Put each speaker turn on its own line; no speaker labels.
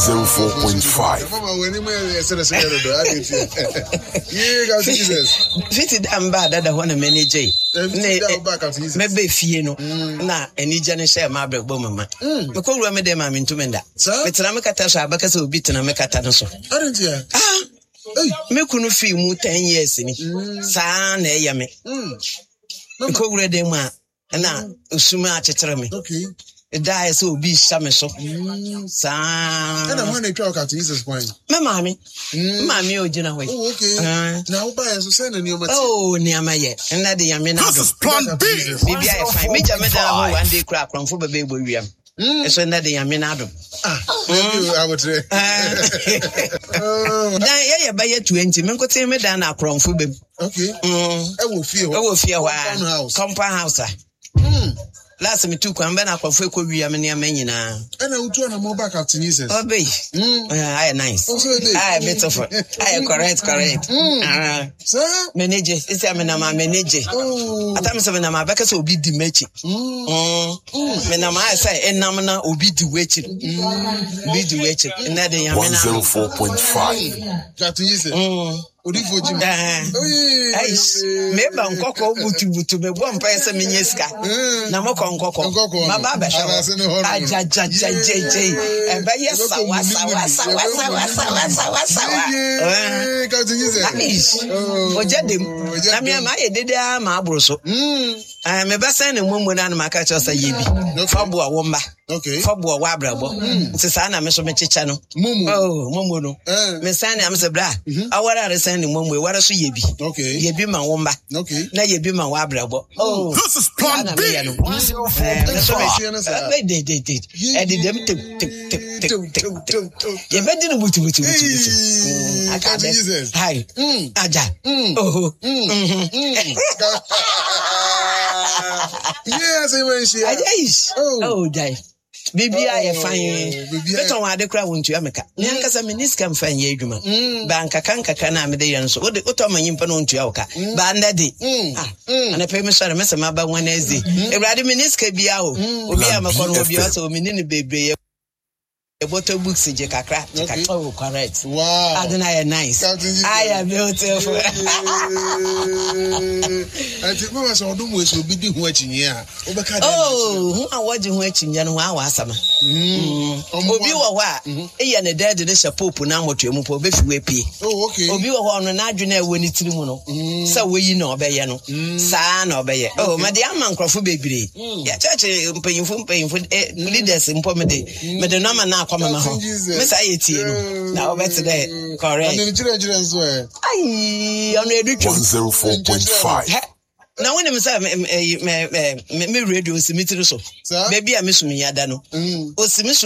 104.5.
Mama, when you say Jesus.
Fitted and bad at the one many J. Maybe Fieno. Na any Janisha Marble Bomberman. Because we made them into Menda. It's Ramakatasha because will beat and a Mecatanoso.
Aren't you?
Me couldn't feel more 10 years in it. San Yame. Because we're them and now Usuma Chetrami.
Okay.
A die so be summer so. San.
And I want to talk at Jesus' point.
My mammy. Mammy, Ojina way.
Oh, okay. Now buy us a send a new material.
Oh, near my yet. And that the Yamina.
This is Plan B.
Maybe I find me Jamaica one day crap from Fuba Baby William. It's when that the Yaminado.
I would say.
Yeah, by 20. Men could say me down a crown Fuba.
Okay. I will fear
compound house. Last me took one ben up for Fuku Yamania Menina.
And I will turn a more back at Jesus.
Oh, be. I nice. I better for. I correct. Sir, manager, it's a man, my manager. At times of my backers will be the matching. Menama, I say, and Namana will be the waiting. Be the waiting. And that the
104.5.
That is it.
Maybe I'm cocoa to me one person in Yeska. Namoko cocoa. My baba. I and by yes, I am a basin and woman and my catcher say ye be. No Fabua Womba.
Okay.
Fabua Wabrabo. Susana Messomechichano. Oh, Momono. Messana Amsabra. Our other sending one way. What else ye be? Okay. Ye be my Womba. Okay. Now ye be my Wabrabo. Oh,
this is Plan B.
They did. I did them tip. You better know what to do. I can't Jesus. Hi. Aja. Oh.
Yes, I wish.
Oh, die. Baby, I find better one the crowd to America. Yankasa Miniscam fan Yeduma. Banka Kanka Canam Dayan, so the Ottoman Impan to Yoka. Bandadi. And a famous Massa Maba 1 SD. A radi Miniska Biao. Obiama will be also Minini baby. A bottle books in Jacka. Oh, correct. Wow. I don't know, nice. I am beautiful.
I think we must all do was will be doing watching here.
Oh, who are watching watching January summer? Obi wa and the dead in the Pope now what you move for Biffy. Oh, okay. Obi wa on an adjunct when it's Rimono. So we know Bayano. San or Bay. Oh, my dear man, Crawford baby. Yeah, church paying for leaders in Pomade. Madame now. Miss Ayeti. Now better there. Correct. And the children as well. I on
104.5.
Now when I'm saying me radio is so. Baby I miss me Yadano. O